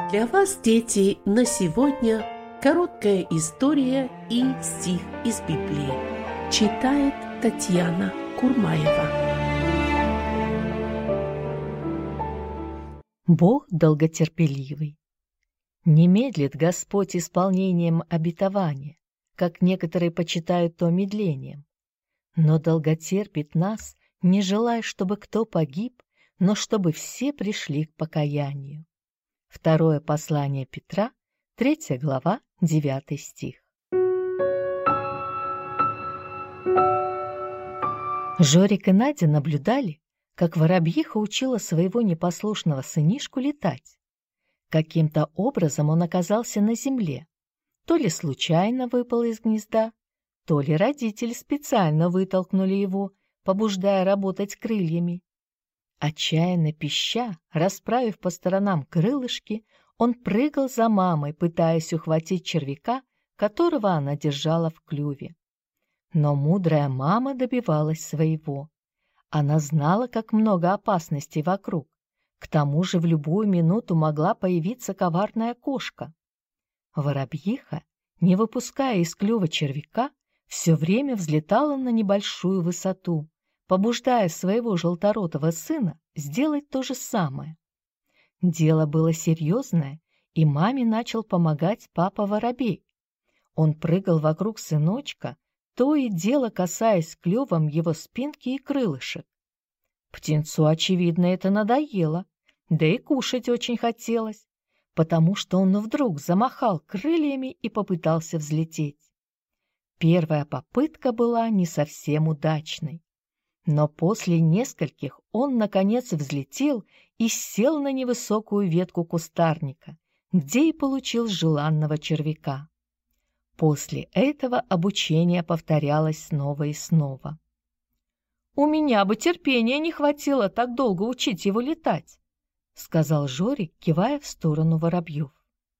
Для вас, дети, на сегодня короткая история и стих из Библии. Читает Татьяна Курмаева. Бог долготерпеливый. Не медлит Господь исполнением обетования, как некоторые почитают то медлением, но долготерпит нас, не желая, чтобы кто погиб, но чтобы все пришли к покаянию. Второе послание Петра, 3 глава, 9 стих. Жорик и Надя наблюдали, как воробьиха учила своего непослушного сынишку летать. Каким-то образом он оказался на земле. То ли случайно выпал из гнезда, то ли родители специально вытолкнули его, побуждая работать крыльями. Отчаянно пища, расправив по сторонам крылышки, он прыгал за мамой, пытаясь ухватить червяка, которого она держала в клюве. Но мудрая мама добивалась своего. Она знала, как много опасностей вокруг. К тому же в любую минуту могла появиться коварная кошка. Воробьиха, не выпуская из клюва червяка, все время взлетала на небольшую высоту, побуждая своего желторотого сына сделать то же самое. Дело было серьезное, и маме начал помогать папа-воробей. Он прыгал вокруг сыночка, то и дело касаясь клювом его спинки и крылышек. Птенцу, очевидно, это надоело, да и кушать очень хотелось, потому что он вдруг замахал крыльями и попытался взлететь. Первая попытка была не совсем удачной. Но после нескольких он, наконец, взлетел и сел на невысокую ветку кустарника, где и получил желанного червяка. После этого обучение повторялось снова и снова. «У меня бы терпения не хватило так долго учить его летать», — сказал Жорик, кивая в сторону воробьев.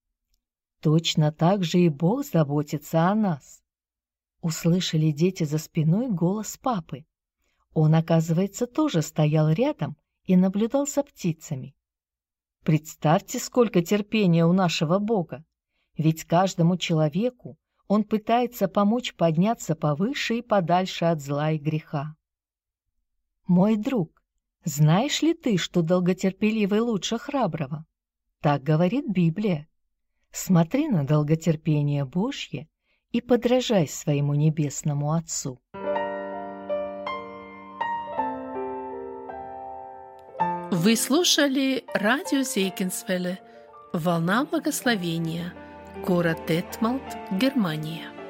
«Точно так же и Бог заботится о нас», — услышали дети за спиной голос папы. Он, оказывается, тоже стоял рядом и наблюдал за птицами. Представьте, сколько терпения у нашего Бога, ведь каждому человеку Он пытается помочь подняться повыше и подальше от зла и греха. Мой друг, знаешь ли ты, что долготерпеливый лучше храброго? Так говорит Библия. Смотри на долготерпение Божье и подражай своему небесному Отцу. Вы слушали радио Зейкинсвелле «Волна благословения», город Детмалт, Германия.